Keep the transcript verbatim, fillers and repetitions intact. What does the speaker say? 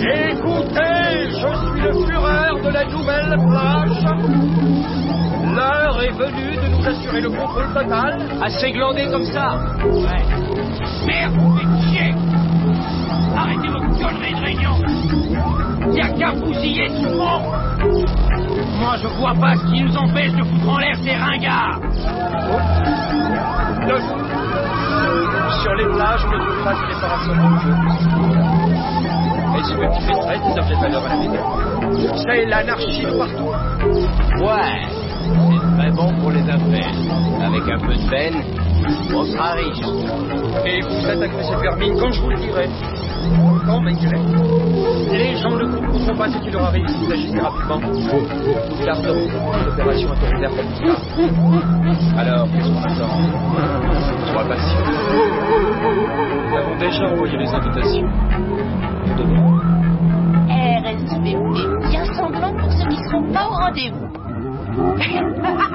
Écoutez, je suis le fureur de la nouvelle plage. L'heure est venue de nous assurer le contrôle total. Assez glandé comme ça. Ouais. Merde, vous faites chier. Arrêtez vos conneries de réunion. Y'a qu'à bousiller tout le monde. Moi, je vois pas ce qui nous empêche de foutre en l'air ces ringards. Le... Sur les plages, on ne trouve pas de réparation de jeu. Et ce petit pétresse des objets de valeur à la maison. C'est l'anarchie de partout. Ouais, c'est très bon pour les affaires. Avec un peu de peine, on sera riche. Et vous attaquerez ces vermines quand je vous le dirai. Quand, Mengele? Les gens ne comprendront pas ce qui leur arrive s'ils agissent rapidement. Nous garderons l'opération autoritaire comme ça. Alors, qu'est-ce qu'on attend? Sois patient. Nous avons déjà envoyé les invitations. Demain. R S V P bien semblant pour ceux qui ne seront pas au rendez-vous.